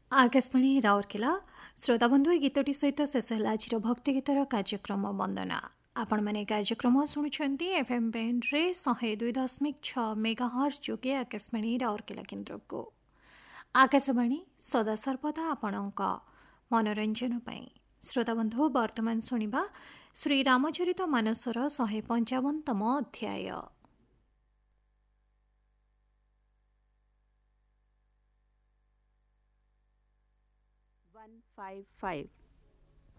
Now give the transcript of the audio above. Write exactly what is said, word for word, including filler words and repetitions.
आकाशवाणी राउरकेला श्रोताबंधु ए गीतटी सहित शेष है आज भक्ति गीतर कार्यक्रम वंदना। आपण मैंने कार्यक्रम शुणुंट एफएम बैंड रे शहे दुई दशमिक छ मेगा हर्ज जोगे आकाशवाणी राउरकेला केन्द्र को। आकाशवाणी सदा सर्वदा आपणक मनोरंजन पाई। श्रोताबंधु वर्तमान शुणा श्री रामचरित मानसर शहे पंचावनतम अध्याय। one fifty-five